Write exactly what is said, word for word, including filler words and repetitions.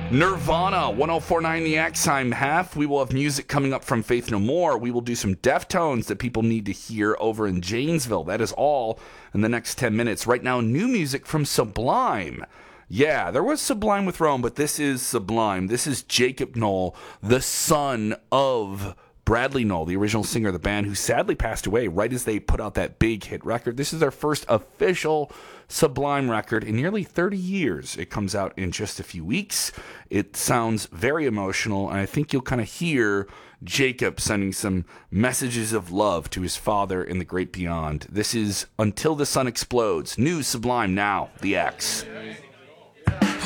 Nirvana, one oh four point nine The X. I'm Hef. We will have music coming up from Faith No More. We will do some Deftones that people need to hear over in Janesville. That is all in the next ten minutes. Right now, new music from Sublime. Yeah, there was Sublime with Rome, but this is Sublime. This is Jacob Knoll, the son of Bradley Knoll, the original singer of the band, who sadly passed away right as they put out that big hit record. This is their first official Sublime record in nearly thirty years. It comes out in just a few weeks. It sounds very emotional, and I think you'll kind of hear Jacob sending some messages of love to his father in the great beyond. This is Until the Sun Explodes. New Sublime now, The X.